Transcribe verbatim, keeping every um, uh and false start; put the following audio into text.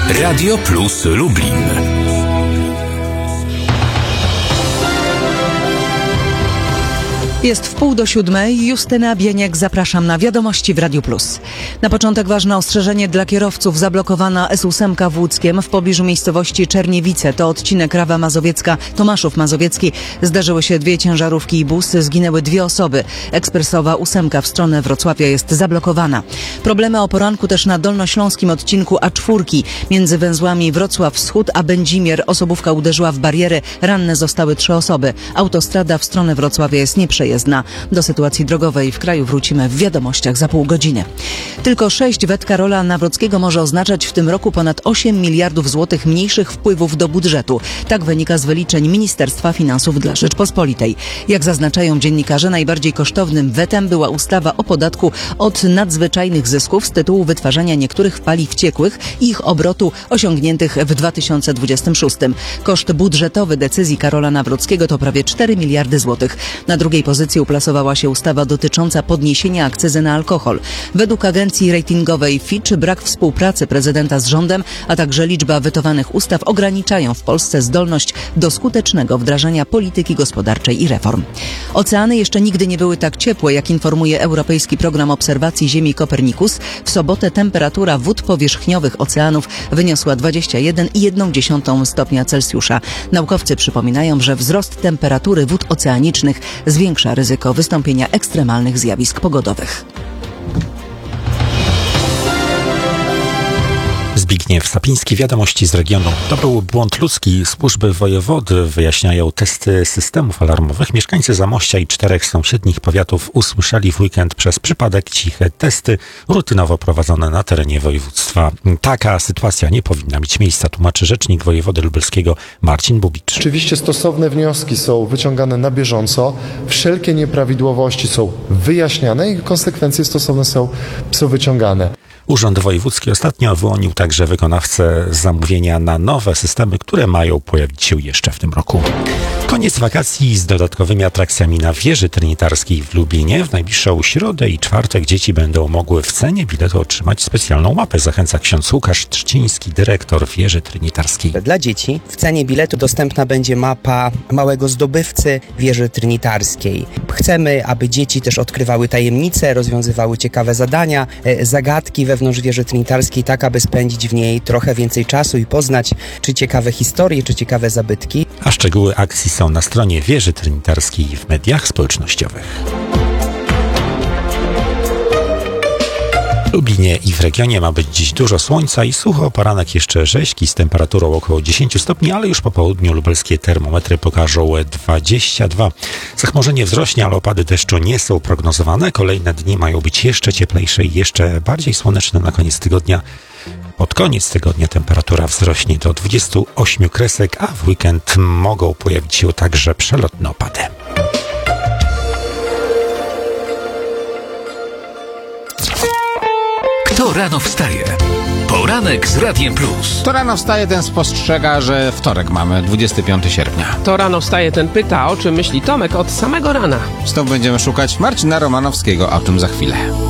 Radio Plus Lublin. Jest w pół do siódmej. Justyna Bieniek, zapraszam na Wiadomości w Radiu Plus. Na początek ważne ostrzeżenie dla kierowców. Zablokowana S ósem w Łódzkiem w pobliżu miejscowości Czerniewice. To odcinek Rawa Mazowiecka, Tomaszów Mazowiecki. Zdarzyły się dwie ciężarówki i bus. Zginęły dwie osoby. Ekspresowa ósemka w stronę Wrocławia jest zablokowana. Problemy o poranku też na dolnośląskim odcinku A cztery. Między węzłami Wrocław Wschód a Będzimier osobówka uderzyła w bariery. Ranne zostały trzy osoby. Autostrada w stronę Wrocławia jest nieprzejezdna. Do sytuacji drogowej w kraju wrócimy w Wiadomościach za pół godziny. Tylko sześć wet Karola Nawrockiego może oznaczać w tym roku ponad osiem miliardów złotych mniejszych wpływów do budżetu. Tak wynika z wyliczeń Ministerstwa Finansów dla Rzeczpospolitej. Jak zaznaczają dziennikarze, najbardziej kosztownym wetem była ustawa o podatku od nadzwyczajnych zysków z tytułu wytwarzania niektórych paliw ciekłych i ich obrotu osiągniętych w dwa tysiące dwudziestym szóstym. Koszt budżetowy decyzji Karola Nawrockiego to prawie cztery miliardy złotych. Na drugiej pozycji uplasowała się ustawa dotycząca podniesienia akcyzy na alkohol. Według agencji ratingowej Fitch brak współpracy prezydenta z rządem, a także liczba wetowanych ustaw ograniczają w Polsce zdolność do skutecznego wdrażania polityki gospodarczej i reform. Oceany jeszcze nigdy nie były tak ciepłe, jak informuje Europejski Program Obserwacji Ziemi Copernicus. W sobotę temperatura wód powierzchniowych oceanów wyniosła dwadzieścia jeden i jedna dziesiąta stopnia Celsjusza. Naukowcy przypominają, że wzrost temperatury wód oceanicznych zwiększa ryzyko wystąpienia ekstremalnych zjawisk pogodowych. Zbigniew Sapiński, Wiadomości z regionu. To był błąd ludzki. Służby wojewody wyjaśniają testy systemów alarmowych. Mieszkańcy Zamościa i czterech sąsiednich powiatów usłyszeli w weekend przez przypadek ciche testy rutynowo prowadzone na terenie województwa. Taka sytuacja nie powinna mieć miejsca, tłumaczy rzecznik wojewody lubelskiego Marcin Bubicz. Oczywiście stosowne wnioski są wyciągane na bieżąco. Wszelkie nieprawidłowości są wyjaśniane i konsekwencje stosowne są, są wyciągane. Urząd Wojewódzki ostatnio wyłonił także wykonawcę zamówienia na nowe systemy, które mają pojawić się jeszcze w tym roku. Koniec wakacji z dodatkowymi atrakcjami na wieży trinitarskiej w Lublinie. W najbliższą środę i czwartek dzieci będą mogły w cenie biletu otrzymać specjalną mapę. Zachęca ksiądz Łukasz Trzciński, dyrektor wieży trinitarskiej. Dla dzieci w cenie biletu dostępna będzie mapa małego zdobywcy wieży trinitarskiej. Chcemy, aby dzieci też odkrywały tajemnice, rozwiązywały ciekawe zadania, zagadki wewnątrz wieży trinitarskiej, tak aby spędzić w niej trochę więcej czasu i poznać czy ciekawe historie, czy ciekawe zabytki. A szczegóły akcji są na stronie wieży trinitarskiej w mediach społecznościowych. W Lublinie i w regionie ma być dziś dużo słońca i sucho. Poranek jeszcze rzeźki z temperaturą około dziesięć stopni, ale już po południu lubelskie termometry pokażą dwadzieścia dwa. Zachmurzenie wzrośnie, ale opady deszczu nie są prognozowane. Kolejne dni mają być jeszcze cieplejsze i jeszcze bardziej słoneczne na koniec tygodnia. Pod koniec tygodnia temperatura wzrośnie do dwudziestu ośmiu kresek, a w weekend mogą pojawić się także przelotne opady. Kto rano wstaje? Poranek z Radiem Plus. Kto rano wstaje, ten spostrzega, że wtorek mamy, dwudziestego piątego sierpnia. Kto rano wstaje, ten pyta, o czym myśli Tomek od samego rana. Stąd będziemy szukać Marcina Romanowskiego, a o tym za chwilę.